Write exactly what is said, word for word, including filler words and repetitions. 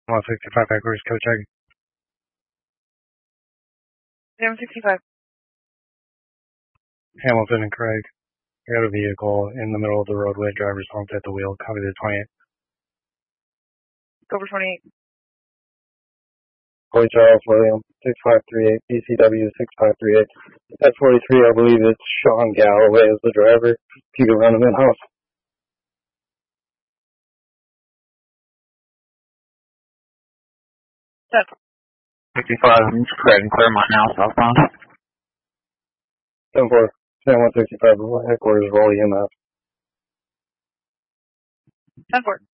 one sixty-five Echoes, go check. one sixty-five. Hamilton and Craig. We have a vehicle in the middle of the roadway. Driver's honked at the wheel. Copy the twenty-eight. Go for twenty-eight. Boy Charles William, six five three eight, B C W six five three eight. At forty-three, I believe it's Sean Galloway as the driver. Keep it running in-house. Set. sixty-five, I'm Craig and Claremont now, southbound. ten four, ten one sixty-five, headquarters, roll E M F. ten four.